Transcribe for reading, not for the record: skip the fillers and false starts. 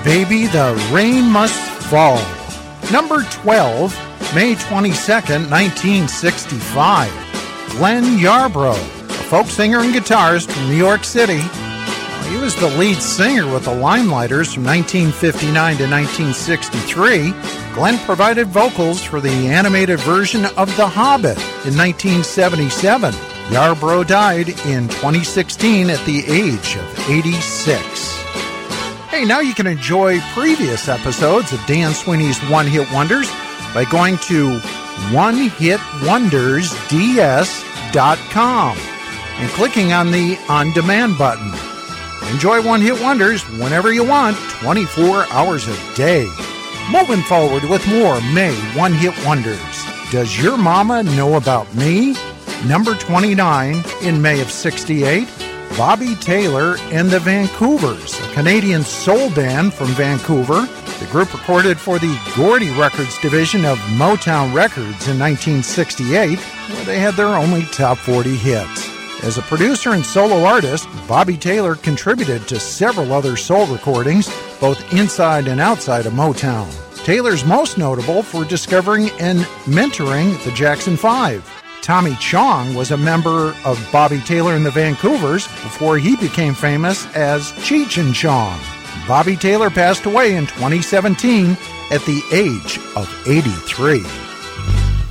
Baby, the Rain Must Fall. Number 12, May 22nd, 1965. Glenn Yarbrough, a folk singer and guitarist from New York City. He was the lead singer with the Limelighters from 1959 to 1963. Glenn provided vocals for the animated version of The Hobbit in 1977. Yarbrough died in 2016 at the age of 86. Hey, now you can enjoy previous episodes of Dan Sweeney's One Hit Wonders by going to onehitwondersds.com and clicking on the On Demand button. Enjoy One Hit Wonders whenever you want, 24 hours a day. Moving forward with more May One Hit Wonders. Does Your Mama Know About Me? Number 29 in May of 68. Bobby Taylor and the Vancouvers, a Canadian soul band from Vancouver. The group recorded for the Gordy Records division of Motown Records in 1968, where they had their only top 40 hits. As a producer and solo artist, Bobby Taylor contributed to several other soul recordings, both inside and outside of Motown. Taylor's most notable for discovering and mentoring the Jackson 5. Tommy Chong was a member of Bobby Taylor and the Vancouvers before he became famous as Cheech and Chong. Bobby Taylor passed away in 2017 at the age of 83.